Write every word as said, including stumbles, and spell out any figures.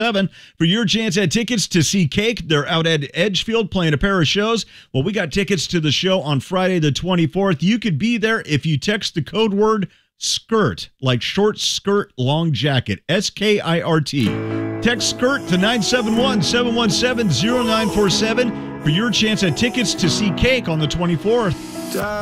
Seven for your chance at tickets to see Cake. They're out at Edgefield playing a pair of shows. Well, we got tickets to the show on Friday the twenty-fourth. You could be there if you text the code word SKIRT, like short skirt, long jacket, S K I R T. Text SKIRT to nine seven one, seven one seven, zero nine four seven for your chance at tickets to see Cake on the twenty-fourth.